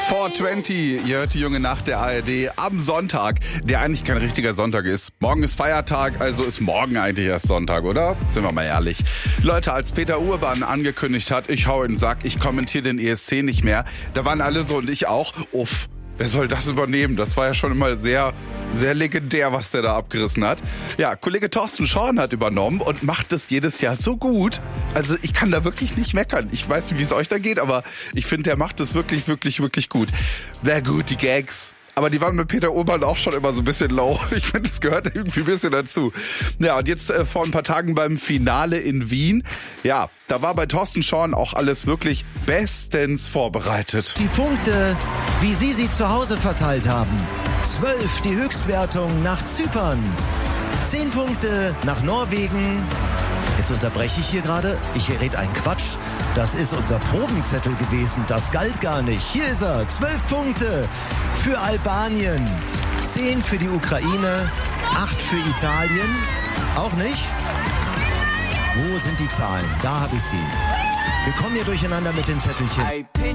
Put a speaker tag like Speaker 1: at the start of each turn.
Speaker 1: 420, ihr hört die junge Nacht der ARD am Sonntag, der eigentlich kein richtiger Sonntag ist. Morgen ist Feiertag, also ist morgen eigentlich erst Sonntag, oder? Sind wir mal ehrlich. Leute, als Peter Urban angekündigt hat, ich hau in den Sack, ich kommentiere den ESC nicht mehr, da waren alle so und ich auch, uff. Wer soll das übernehmen? Das war ja schon immer sehr, sehr legendär, was der da abgerissen hat. Ja, Kollege Thorsten Schorn hat übernommen und macht das jedes Jahr so gut. Also ich kann da wirklich nicht meckern. Ich weiß nicht, wie es euch da geht, aber ich finde, der macht das wirklich, wirklich, wirklich gut. Na gut, die Gags. Aber die waren mit Peter Urban auch schon immer so ein bisschen low. Ich finde, das gehört irgendwie ein bisschen dazu. Ja, und jetzt vor ein paar Tagen beim Finale in Wien. Ja, da war bei Thorsten Schorn auch alles wirklich bestens vorbereitet.
Speaker 2: Die Punkte, wie sie zu Hause verteilt haben. 12 die Höchstwertung nach Zypern. 10 Punkte nach Norwegen. Jetzt unterbreche ich hier gerade. Ich rede einen Quatsch. Das ist unser Probenzettel gewesen. Das galt gar nicht. Hier ist er. 12 Punkte für Albanien. 10 für die Ukraine. 8 für Italien. Auch nicht? Wo sind die Zahlen? Da habe ich sie. Wir kommen hier durcheinander mit den Zettelchen.